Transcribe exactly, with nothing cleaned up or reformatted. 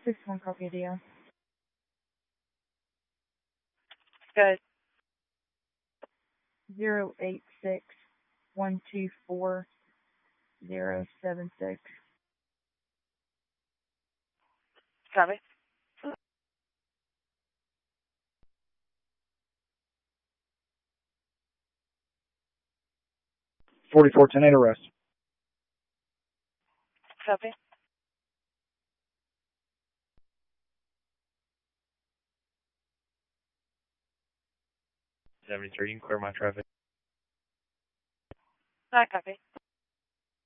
six one copy, Dion. Good. Zero eight six one two four zero seven six. Copy. Forty-four ten eight arrest. Copy. Seventy-three, you can clear my traffic. I copy.